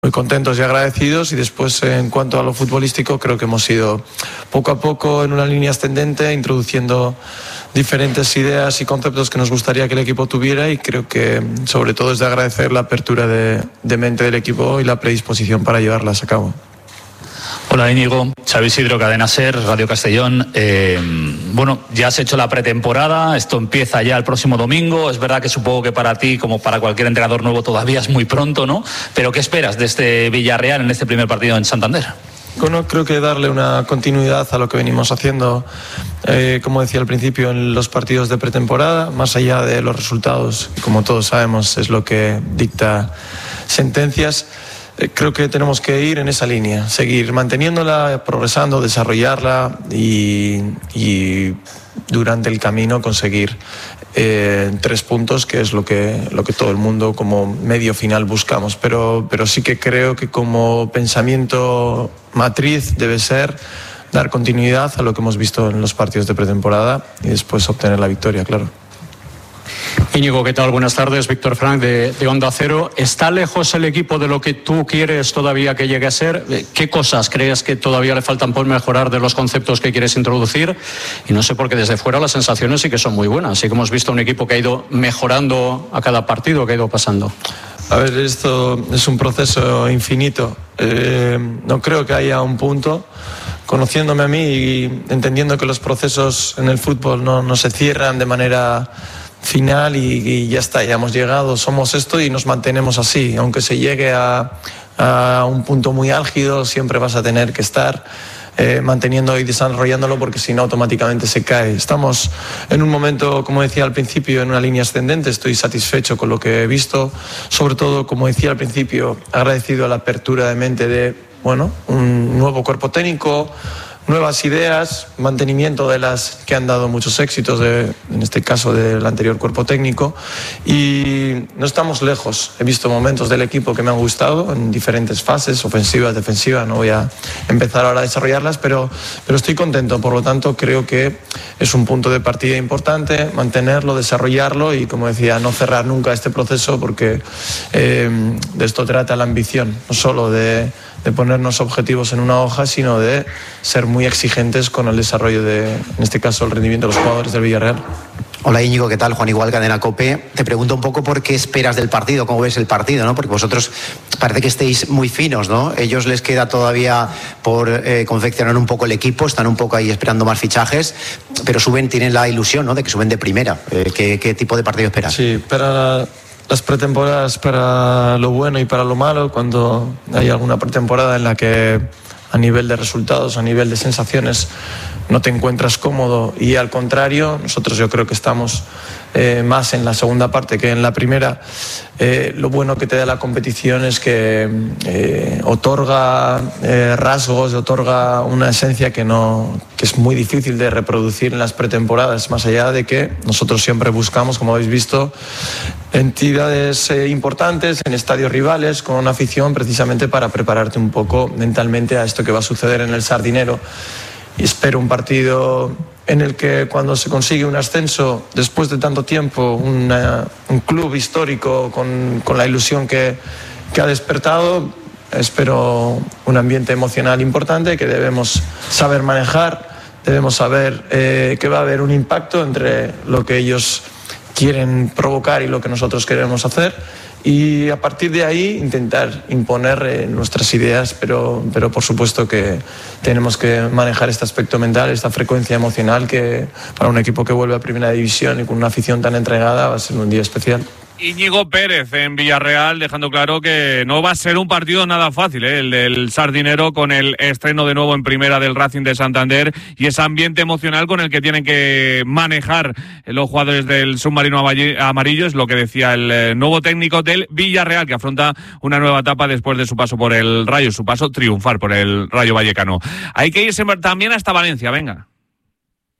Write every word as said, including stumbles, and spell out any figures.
muy contentos y agradecidos, y después en cuanto a lo futbolístico creo que hemos ido poco a poco en una línea ascendente, introduciendo diferentes ideas y conceptos que nos gustaría que el equipo tuviera, y creo que sobre todo es de agradecer la apertura de, de mente del equipo y la predisposición para llevarlas a cabo. Hola Íñigo, Xavi Isidro, Cadena SER, Radio Castellón. Eh, bueno, ya has hecho la pretemporada, esto empieza ya el próximo domingo. Es verdad que supongo que para ti, como para cualquier entrenador nuevo, todavía es muy pronto, ¿no? Pero ¿qué esperas de este Villarreal en este primer partido en Santander? Bueno, creo que darle una continuidad a lo que venimos haciendo, eh, como decía al principio, en los partidos de pretemporada, más allá de los resultados, que como todos sabemos es lo que dicta sentencias. Creo que tenemos que ir en esa línea, seguir manteniéndola, progresando, desarrollarla y, y durante el camino conseguir eh, tres puntos, que es lo que, lo que todo el mundo como medio final buscamos. Pero, pero sí que creo que como pensamiento matriz debe ser dar continuidad a lo que hemos visto en los partidos de pretemporada y después obtener la victoria, claro. Íñigo, ¿qué tal? Buenas tardes. Víctor Frank de, de Onda Cero. ¿Está lejos el equipo de lo que tú quieres todavía que llegue a ser? ¿Qué cosas crees que todavía le faltan por mejorar de los conceptos que quieres introducir? Y no sé, porque desde fuera las sensaciones sí que son muy buenas. Sí que hemos visto un equipo que ha ido mejorando a cada partido que ha ido pasando. A ver, esto es un proceso infinito. Eh, no creo que haya un punto. Conociéndome a mí y entendiendo que los procesos en el fútbol no, no se cierran de manera final y, y ya está, ya hemos llegado, somos esto y nos mantenemos así. Aunque se llegue a, a un punto muy álgido, siempre vas a tener que estar eh, manteniendo y desarrollándolo, porque si no automáticamente se cae. Estamos en un momento, como decía al principio, en una línea ascendente. Estoy satisfecho con lo que he visto, sobre todo, como decía al principio, agradecido a la apertura de mente de, bueno, un nuevo cuerpo técnico, nuevas ideas, mantenimiento de las que han dado muchos éxitos, de, en este caso del anterior cuerpo técnico, y no estamos lejos. He visto momentos del equipo que me han gustado en diferentes fases, ofensivas, defensivas, no voy a empezar ahora a desarrollarlas, pero, pero estoy contento. Por lo tanto, creo que es un punto de partida importante, mantenerlo, desarrollarlo y, como decía, no cerrar nunca este proceso, porque eh, de esto trata la ambición, no solo de de ponernos objetivos en una hoja, sino de ser muy exigentes con el desarrollo de, en este caso, el rendimiento de los jugadores del Villarreal. Hola Íñigo, ¿qué tal? Juan Igual, Cadena COPE. Te pregunto un poco por qué esperas del partido, cómo ves el partido, ¿no? Porque vosotros parece que estéis muy finos, ¿no? Ellos les queda todavía por eh, confeccionar un poco el equipo, están un poco ahí esperando más fichajes, pero suben, tienen la ilusión, ¿no?, de que suben de primera. Eh, ¿qué, ¿Qué tipo de partido esperas? Sí, para las pretemporadas, para lo bueno y para lo malo, cuando hay alguna pretemporada en la que a nivel de resultados, a nivel de sensaciones, no te encuentras cómodo, y al contrario, nosotros yo creo que estamos eh, más en la segunda parte que en la primera. Eh, lo bueno que te da la competición es que eh, otorga eh, rasgos, otorga una esencia que, no, que es muy difícil de reproducir en las pretemporadas, más allá de que nosotros siempre buscamos, como habéis visto, entidades eh, importantes en estadios rivales, con una afición, precisamente para prepararte un poco mentalmente a esto que va a suceder en el Sardinero. Y espero un partido en el que, cuando se consigue un ascenso después de tanto tiempo, una, un club histórico con, con la ilusión que, que ha despertado, espero un ambiente emocional importante que debemos saber manejar. Debemos saber eh, que va a haber un impacto entre lo que ellos quieren provocar y lo que nosotros queremos hacer, y a partir de ahí intentar imponer eh, nuestras ideas, pero, pero por supuesto que tenemos que manejar este aspecto mental, esta frecuencia emocional, que para un equipo que vuelve a Primera División y con una afición tan entregada va a ser un día especial. Íñigo Pérez en Villarreal, dejando claro que no va a ser un partido nada fácil, ¿eh? El del Sardinero, con el estreno de nuevo en primera del Racing de Santander y ese ambiente emocional con el que tienen que manejar los jugadores del submarino amarillo. Es lo que decía el nuevo técnico del Villarreal, que afronta una nueva etapa después de su paso por el Rayo, su paso triunfal por el Rayo Vallecano. Hay que irse también hasta Valencia, venga.